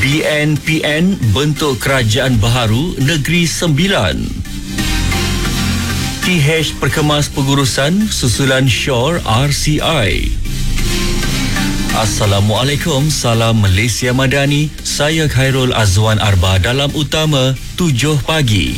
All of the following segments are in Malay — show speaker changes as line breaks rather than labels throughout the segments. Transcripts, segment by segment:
BNPN bentuk kerajaan baharu Negeri Sembilan. TH perkemas pengurusan susulan Shore RCI. Assalamualaikum, salam Malaysia Madani. Saya Khairul Azwan Arba dalam Utama 7 pagi.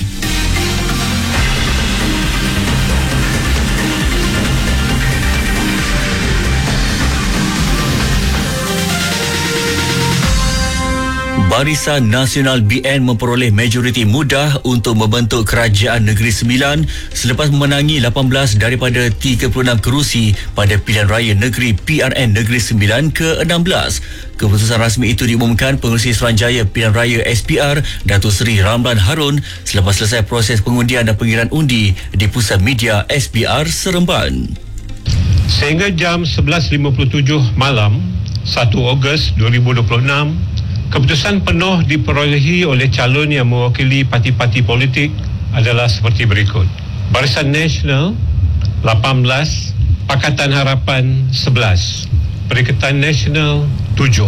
Barisan Nasional BN memperoleh majoriti mudah untuk membentuk Kerajaan Negeri Sembilan selepas memenangi 18 daripada 36 kerusi pada pilihan raya negeri PRN Negeri Sembilan ke-16. Keputusan rasmi itu diumumkan Pengerusi Suruhanjaya Pilihan Raya SPR Datuk Seri Ramlan Harun selepas selesai proses pengundian dan pengirian undi di Pusat Media SPR Seremban.
Sehingga jam 11.57 malam 1 Ogos 2026, keputusan penuh diperolehi oleh calon yang mewakili parti-parti politik adalah seperti berikut. Barisan Nasional 18, Pakatan Harapan 11, Perikatan Nasional 7.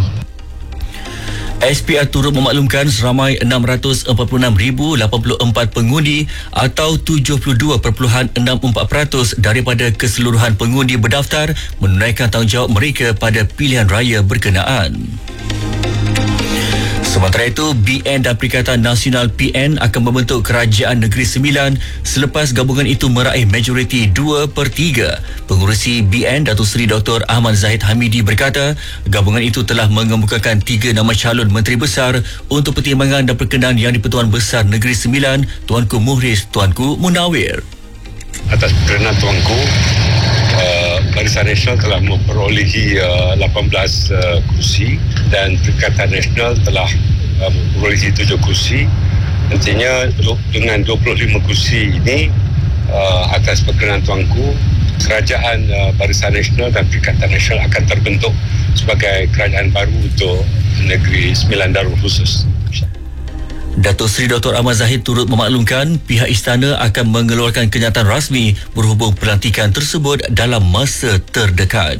SPR turut memaklumkan seramai 646,084 pengundi atau 72.64% daripada keseluruhan pengundi berdaftar menunaikan tanggungjawab mereka pada pilihan raya berkenaan. Sementara itu, BN dan Perikatan Nasional PN akan membentuk Kerajaan Negeri Sembilan selepas gabungan itu meraih majoriti 2/3. Pengurusi BN Datuk Seri Dr. Ahmad Zahid Hamidi berkata, gabungan itu telah mengemukakan 3 nama calon Menteri Besar untuk pertimbangan dan perkenan Yang di-Pertuan Besar Negeri Sembilan, Tuanku Muhriz, Tuanku Munawir.
Atas perkenan Tuanku, Barisan Nasional telah memperolehi 18 kursi dan Perikatan Nasional telah memperolehi 7 kursi. Nantinya dengan 25 kursi ini, atas perkenan Tuanku, Kerajaan Barisan Nasional dan Perikatan Nasional akan terbentuk sebagai kerajaan baru untuk Negeri Sembilan Darul Khusus.
Datuk Seri Dr. Ahmad Zahid turut memaklumkan pihak istana akan mengeluarkan kenyataan rasmi berhubung pelantikan tersebut dalam masa terdekat.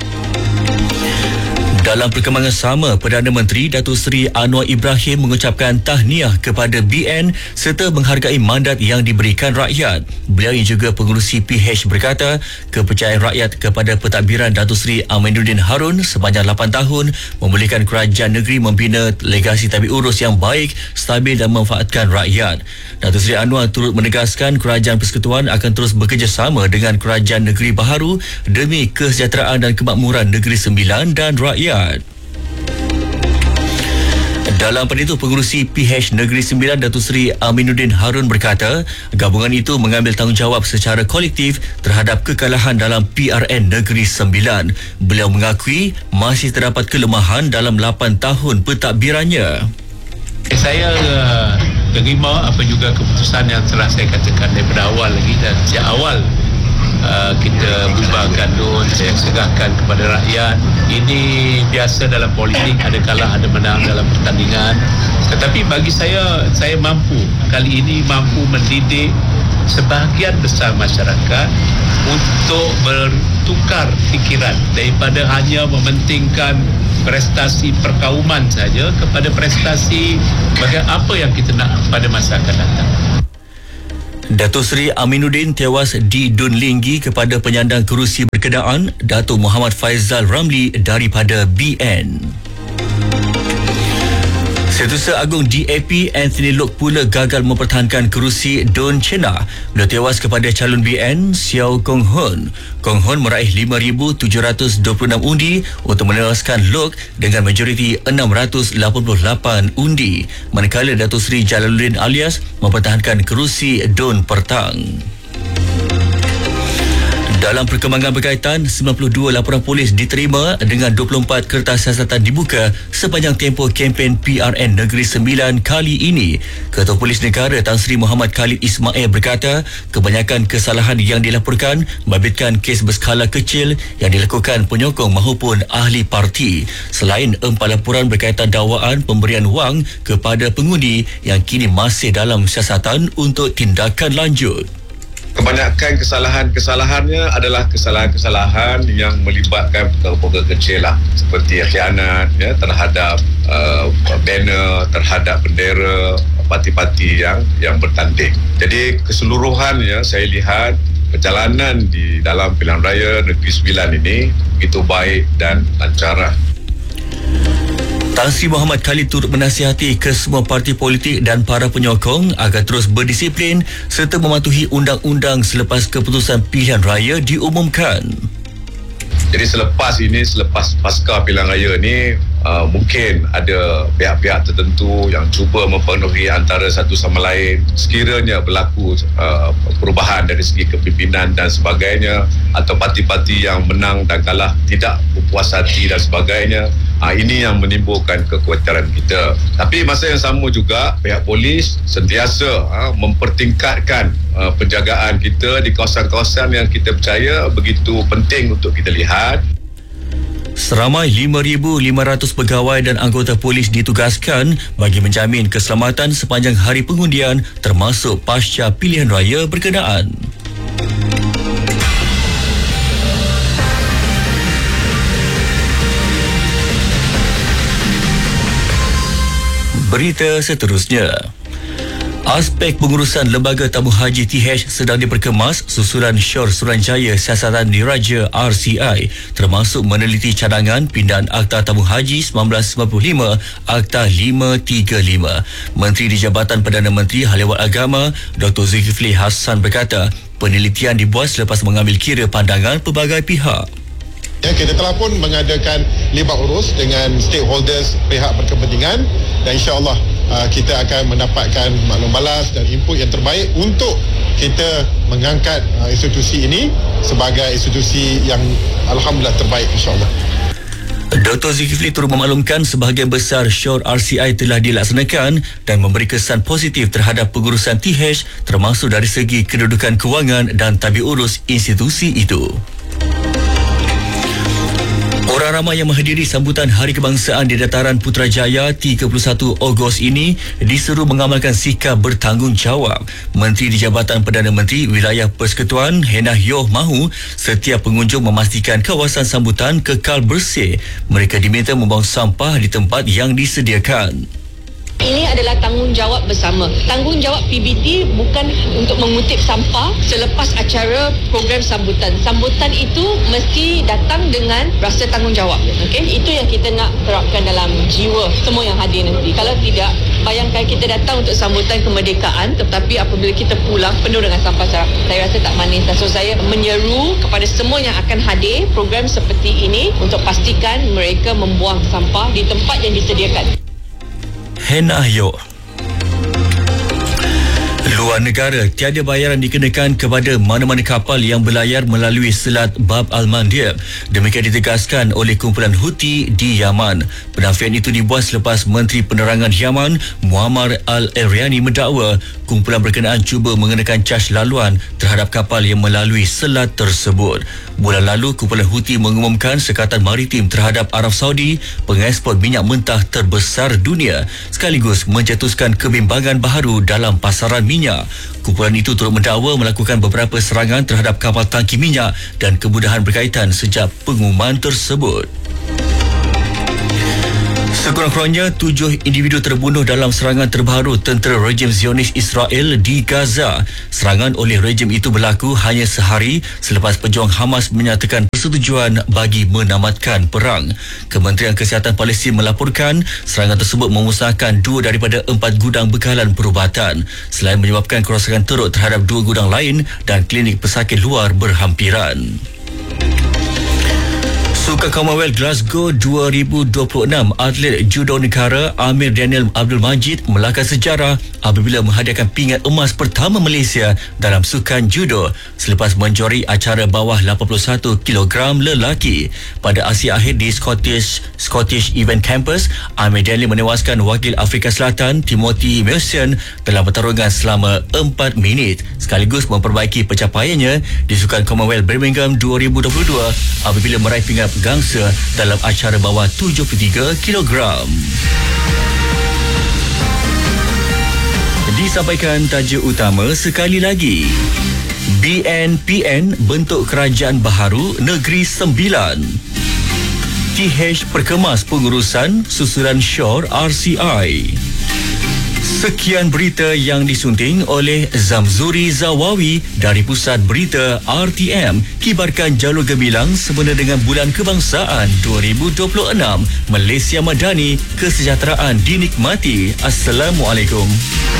Dalam perkembangan sama, Perdana Menteri Datuk Seri Anwar Ibrahim mengucapkan tahniah kepada BN serta menghargai mandat yang diberikan rakyat. Beliau yang juga pengerusi PH berkata, kepercayaan rakyat kepada pentadbiran Datuk Seri Aminuddin Harun sepanjang 8 tahun membolehkan kerajaan negeri membina legasi tabik urus yang baik, stabil dan memanfaatkan rakyat. Datuk Seri Anwar turut menegaskan Kerajaan Persekutuan akan terus bekerjasama dengan Kerajaan Negeri Baharu demi kesejahteraan dan kemakmuran Negeri Sembilan dan rakyat. Dalam pada itu, Pengerusi PH Negeri Sembilan Datuk Seri Aminuddin Harun berkata, gabungan itu mengambil tanggungjawab secara kolektif terhadap kekalahan dalam PRN Negeri Sembilan. Beliau mengakui masih terdapat kelemahan dalam 8 tahun pentadbirannya.
Saya terima apa juga keputusan yang telah saya katakan daripada awal lagi, dan sejak awal kita bubarkan DUN, saya segahkan kepada rakyat. Ini biasa dalam politik, ada kalah ada menang dalam pertandingan. Tetapi bagi saya mampu, kali ini mampu mendidik sebahagian besar masyarakat untuk bertukar fikiran daripada hanya mementingkan prestasi perkauman saja kepada prestasi bagaimana apa yang kita nak pada masa akan datang.
Datuk Seri Aminuddin tewas di Dun Linggi kepada penyandang kerusi berkenaan Datuk Muhammad Faizal Ramli daripada BN. Setiausaha Agung DAP Anthony Lok pula gagal mempertahankan kerusi Dun Chenah. Beliau tewas kepada calon BN Xiao Kong Hun. Kong Hun meraih 5,726 undi untuk menewaskan Lok dengan majoriti 688 undi. Manakala Datuk Seri Jalaluddin Alias mempertahankan kerusi Dun Pertang. Dalam perkembangan berkaitan, 92 laporan polis diterima dengan 24 kertas siasatan dibuka sepanjang tempoh kempen PRN Negeri Sembilan kali ini. Ketua Polis Negara Tan Sri Muhammad Khalid Ismail berkata, kebanyakan kesalahan yang dilaporkan membabitkan kes berskala kecil yang dilakukan penyokong maupun ahli parti. Selain 4 laporan berkaitan dakwaan pemberian wang kepada pengundi yang kini masih dalam siasatan untuk tindakan lanjut.
Kebanyakan kesalahannya adalah kesalahan-kesalahan yang melibatkan perkara-perkara kecil lah, seperti khianat terhadap banner terhadap bendera parti-parti yang bertanding. Jadi keseluruhannya saya lihat perjalanan di dalam pilihan raya Negeri Sembilan ini begitu baik dan lancar.
Tan Sri Muhammad Khalid turut menasihati ke semua parti politik dan para penyokong agar terus berdisiplin serta mematuhi undang-undang selepas keputusan pilihan raya diumumkan.
Jadi selepas pasca pilihan raya ni mungkin ada pihak-pihak tertentu yang cuba mempengaruhi antara satu sama lain. Sekiranya berlaku perubahan dari segi kepimpinan dan sebagainya, atau parti-parti yang menang dan kalah tidak berpuas hati dan sebagainya, ini yang menimbulkan kekhawatiran kita. Tapi masa yang sama juga pihak polis sentiasa mempertingkatkan penjagaan kita di kawasan-kawasan yang kita percaya begitu penting untuk kita lihat.
Seramai 5,500 pegawai dan anggota polis ditugaskan bagi menjamin keselamatan sepanjang hari pengundian termasuk pasca pilihan raya berkenaan. Berita seterusnya. Aspek pengurusan Lembaga Tabung Haji TH sedang diperkemas susulan Syur Suruhanjaya Siasatan Diraja RCI, termasuk meneliti cadangan pindahan Akta Tabung Haji 1995 Akta 535. Menteri di Jabatan Perdana Menteri Hal-Ehwal Agama Dr. Zulkifli Hassan berkata, penelitian dibuat selepas mengambil kira pandangan pelbagai pihak.
Kita telah pun mengadakan libat urus dengan stakeholders pihak berkepentingan dan insya-Allah kita akan mendapatkan maklum balas dan input yang terbaik untuk kita mengangkat institusi ini sebagai institusi yang alhamdulillah terbaik insya-Allah.
Dr. Zulkifli turut memaklumkan sebahagian besar syur RCI telah dilaksanakan dan memberi kesan positif terhadap pengurusan TH termasuk dari segi kedudukan kewangan dan tabiurus institusi itu. Orang ramai yang menghadiri sambutan Hari Kebangsaan di Dataran Putrajaya 31 Ogos ini diseru mengamalkan sikap bertanggungjawab. Menteri di Jabatan Perdana Menteri Wilayah Persekutuan Henah Yoh mahu setiap pengunjung memastikan kawasan sambutan kekal bersih. Mereka diminta membuang sampah di tempat yang disediakan.
Ini adalah tanggungjawab bersama. Tanggungjawab PBT bukan untuk mengutip sampah selepas acara program sambutan. Sambutan itu mesti datang dengan rasa tanggungjawab. Okey, itu yang kita nak terapkan dalam jiwa semua yang hadir nanti. Kalau tidak, bayangkan kita datang untuk sambutan kemerdekaan tetapi apabila kita pulang penuh dengan sampah cara. Saya rasa tak manis. So saya menyeru kepada semua yang akan hadir program seperti ini untuk pastikan mereka membuang sampah di tempat yang disediakan.
Henah Yoh. Luar negara, tiada bayaran dikenakan kepada mana-mana kapal yang berlayar melalui Selat Bab Al-Mandeb. Demikian ditegaskan oleh kumpulan Houthi di Yaman. Penafian itu dibuat selepas Menteri Penerangan Yaman Muammar Al-Eryani mendakwa kumpulan berkenaan cuba mengenakan caj laluan terhadap kapal yang melalui selat tersebut. Bulan lalu, kumpulan Houthi mengumumkan sekatan maritim terhadap Arab Saudi, pengekspor minyak mentah terbesar dunia, sekaligus mencetuskan kebimbangan baharu dalam pasaran minyak. Kumpulan itu turut mendakwa melakukan beberapa serangan terhadap kapal tangki minyak dan kemudahan berkaitan sejak pengumuman tersebut. Sekurang-kurangnya 7 individu terbunuh dalam serangan terbaru tentera rejim Zionis Israel di Gaza. Serangan oleh rejim itu berlaku hanya sehari selepas pejuang Hamas menyatakan persetujuan bagi menamatkan perang. Kementerian Kesihatan Palestin melaporkan serangan tersebut memusnahkan 2 daripada 4 gudang bekalan perubatan selain menyebabkan kerosakan teruk terhadap 2 gudang lain dan klinik pesakit luar berhampiran. Sukan Commonwealth Glasgow 2026, atlet judo negara Amir Daniel Abdul Majid melangkah sejarah apabila menghadiahkan pingat emas pertama Malaysia dalam sukan judo selepas menjuari acara bawah 81 kg lelaki. Pada Asia Akhir di Scottish Event Campus, Amir Daniel menewaskan wakil Afrika Selatan Timothy Wilson dalam pertarungan selama 4 minit sekaligus memperbaiki pencapaiannya di Sukan Commonwealth Birmingham 2022 apabila meraih pingat gangsa dalam acara bawah 73 kg. Disampaikan tajuk utama sekali lagi. BNPN bentuk kerajaan baharu Negeri Sembilan. TH perkemas pengurusan susulan Syur RCI. Sekian berita yang disunting oleh Zamzuri Zawawi dari Pusat Berita RTM. Kibarkan jalur gemilang sempena dengan Bulan Kebangsaan 2026. Malaysia Madani, kesejahteraan dinikmati. Assalamualaikum.